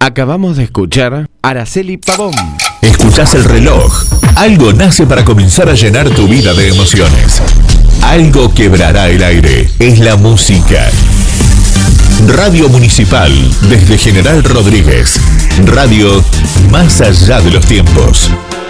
Acabamos de escuchar Araceli Pavón. Escuchás el reloj. Algo nace para comenzar a llenar tu vida de emociones. Algo quebrará el aire. Es la música. Radio Municipal, desde General Rodríguez. Radio más allá de los tiempos.